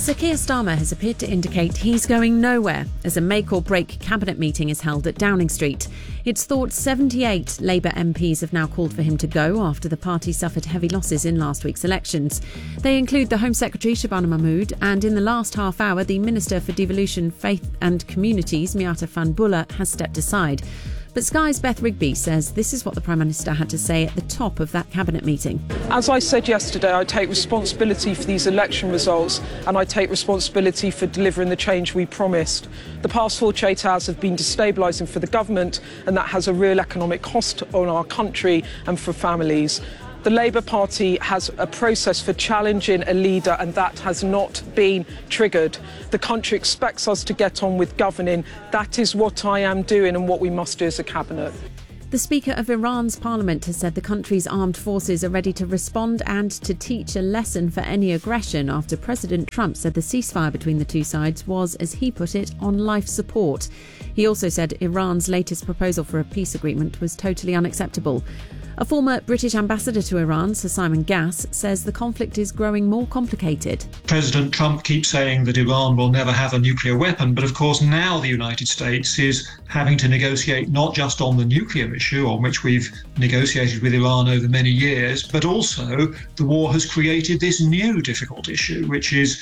Sir Keir Starmer has appeared to indicate he's going nowhere as a make-or-break cabinet meeting is held at Downing Street. It's thought 78 Labour MPs have now called for him to go after the party suffered heavy losses in last week's elections. They include the Home Secretary Shabana Mahmood and in the last half hour the Minister for Devolution, Faith and Communities Miata Fahnbulleh has stepped aside. But Sky's Beth Rigby says this is what the Prime Minister had to say at the top of that cabinet meeting. As I said yesterday, I take responsibility for these election results and I take responsibility for delivering the change we promised. The past 48 hours have been destabilising for the government and that has a real economic cost on our country and for families. The Labour Party has a process for challenging a leader and that has not been triggered. The country expects us to get on with governing. That is what I am doing and what we must do as a cabinet. The Speaker of Iran's parliament has said the country's armed forces are ready to respond and to teach a lesson for any aggression after President Trump said the ceasefire between the two sides was, as he put it, on life support. He also said Iran's latest proposal for a peace agreement was totally unacceptable. A former British ambassador to Iran, Sir Simon Gass, says the conflict is growing more complicated. President Trump keeps saying that Iran will never have a nuclear weapon, but of course now the United States is having to negotiate not just on the nuclear issue, on which we've negotiated with Iran over many years, but also the war has created this new difficult issue, which is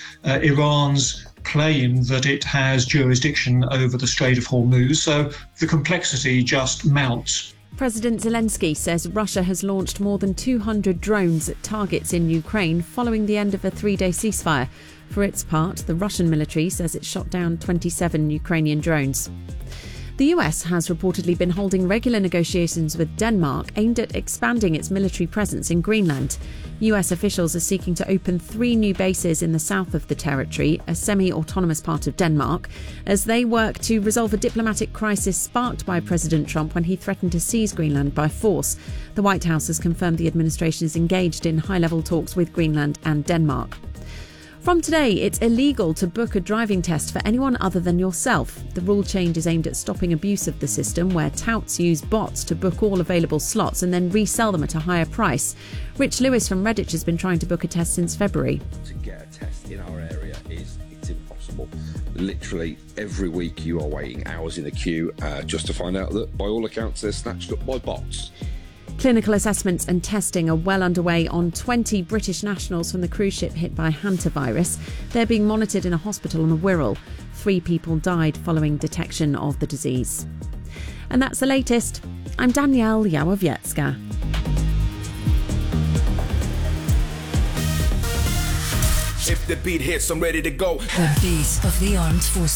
Iran's claim that it has jurisdiction over the Strait of Hormuz. So the complexity just mounts. President Zelensky says Russia has launched more than 200 drones at targets in Ukraine following the end of a 3-day ceasefire. For its part, the Russian military says it shot down 27 Ukrainian drones. The US has reportedly been holding regular negotiations with Denmark aimed at expanding its military presence in Greenland. US officials are seeking to open 3 new bases in the south of the territory, a semi-autonomous part of Denmark, as they work to resolve a diplomatic crisis sparked by President Trump when he threatened to seize Greenland by force. The White House has confirmed the administration is engaged in high-level talks with Greenland and Denmark. From today, it's illegal to book a driving test for anyone other than yourself. The rule change is aimed at stopping abuse of the system, where touts use bots to book all available slots and then resell them at a higher price. Rich Lewis from Redditch has been trying to book a test since February. To get a test in our area it's impossible. Literally every week you are waiting hours in the queue just to find out that by all accounts they're snatched up by bots. Clinical assessments and testing are well underway on 20 British nationals from the cruise ship hit by hantavirus. They're being monitored in a hospital on the Wirral. 3 people died following detection of the disease. And that's the latest. I'm Danielle Yałowiecka. If the beat hits, I'm ready to go. The beat of the armed forces.